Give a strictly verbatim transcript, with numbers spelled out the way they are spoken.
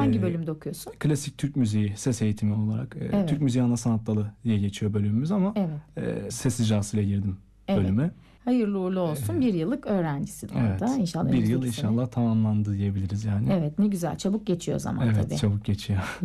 Hangi Ee, bölümde okuyorsun? Klasik Türk müziği ses eğitimi olarak. e, Evet. Türk müziği ana sanat dalı diye geçiyor bölümümüz ama Evet. e, ses icrasıyla girdim Evet. bölüme. Hayırlı uğurlu olsun. Ee, Bir yıllık öğrencisin orada. Evet. İnşallah Bir yıl önümüzdeki sene. inşallah tamamlandı diyebiliriz yani. Evet, ne güzel. Çabuk geçiyor zaman Evet, tabii. çabuk geçiyor.